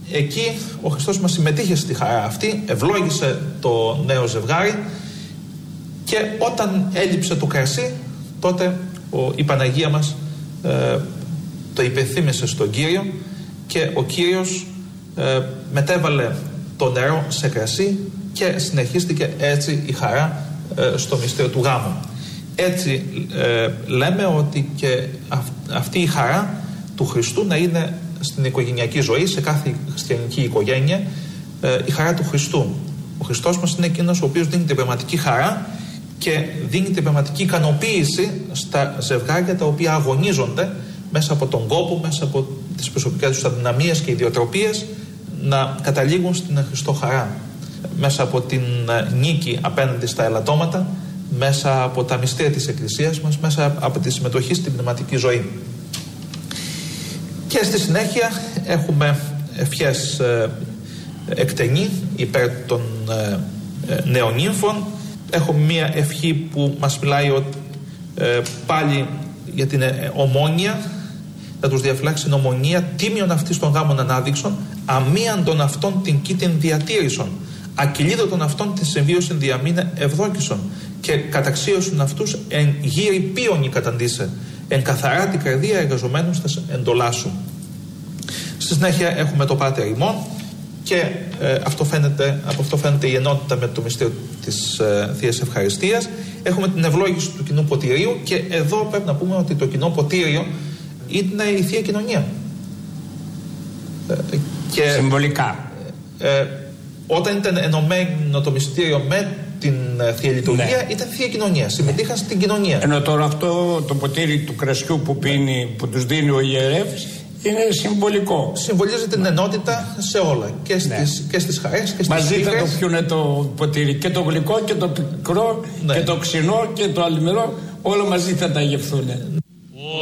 εκεί ο Χριστός μας συμμετείχε στη χαρά αυτή, ευλόγησε το νέο ζευγάρι και όταν έλειψε το κρασί, τότε η Παναγία μας το υπενθύμησε στον Κύριο και ο Κύριος μετέβαλε το νερό σε κρασί και συνεχίστηκε έτσι η χαρά στο μυστήριο του γάμου. Έτσι λέμε ότι και αυτή η χαρά του Χριστού να είναι στην οικογενειακή ζωή, σε κάθε χριστιανική οικογένεια, η χαρά του Χριστού. Ο Χριστός μας είναι εκείνος ο οποίος δίνει την πνευματική χαρά και δίνει την πνευματική ικανοποίηση στα ζευγάρια τα οποία αγωνίζονται μέσα από τον κόπο, μέσα από τις προσωπικές τους αδυναμίες και ιδιοτροπίες, να καταλήγουν στην Χριστό χαρά. Μέσα από την νίκη απέναντι στα ελαττώματα, μέσα από τα μυστήρια της Εκκλησίας μας, μέσα από τη συμμετοχή στην πνευματική ζωή. Και στη συνέχεια έχουμε ευχές εκτενή υπέρ των νεονύμφων. Έχουμε μία ευχή που μας μιλάει πάλι για την ομόνοια, να τους διαφυλάξει την ομονία, τίμιον αυτής των γάμων ανάδειξον, αμίαν των αυτών την κήτην διατήρησον, ακυλίδωτον αυτών την συμβίωσιν διαμήνε ευδόκησον, και καταξίωσον αυτούς εν γύρι πίονι καταντήσε, εν καθαρά την καρδία εργαζομένους τας εντολάσου. Στη συνέχεια έχουμε το Πάτερ ημών και από αυτό φαίνεται η ενότητα με το μυστήριο της Θείας Ευχαριστίας. Έχουμε την ευλόγηση του κοινού ποτηρίου και εδώ πρέπει να πούμε ότι το κοινό ποτήριο είναι η Θεία Κοινωνία. Και συμβολικά. Όταν ήταν ενωμένο το μυστήριο με την Θεία Λειτουργία, ήταν Θεία Κοινωνία. Συμμετείχαν στην κοινωνία. Ενώ τώρα αυτό το ποτήρι του κρασιού που τους δίνει ο ιερεύς είναι συμβολικό. Συμβολίζει την ενότητα σε όλα. Και στις χαρές και στις μαζί πίκρες. Θα το πιούνε το ποτήρι. Και το γλυκό και το πικρό και το ξινό και το αλμυρό. Όλα μαζί θα τα γευθούν.